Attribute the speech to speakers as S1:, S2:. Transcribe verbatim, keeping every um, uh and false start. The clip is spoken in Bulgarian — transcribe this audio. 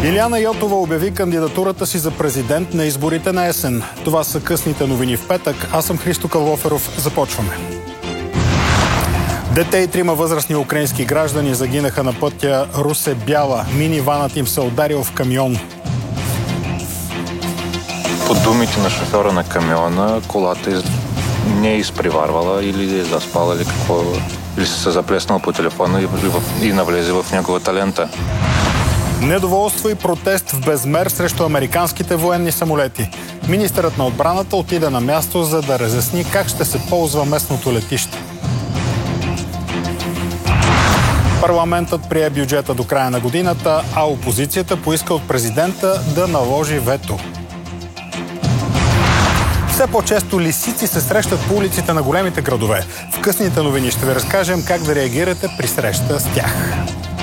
S1: Илияна Йотова обяви кандидатурата си за президент на изборите на есен. Това са късните новини в петък. Аз съм Христо Калоферов. Започваме. Дете и трима възрастни украински граждани загинаха на пътя Русе-Бяла. Миниванът им се ударил в камион.
S2: По думите на шофьора на камиона, колата не е изпреварвала или е заспала, или какво, или се заплеснал по телефона и, и навлезе в неговата лента.
S1: Недоволство и протест в безмер срещу американските военни самолети. Министърът на отбраната отиде на място, за да разясни как ще се ползва местното летище. Парламентът прие бюджета до края на годината, а опозицията поиска от президента да наложи вето. Все по-често лисици се срещат по улиците на големите градове. В късните новини ще ви разкажем как да реагирате при среща с тях.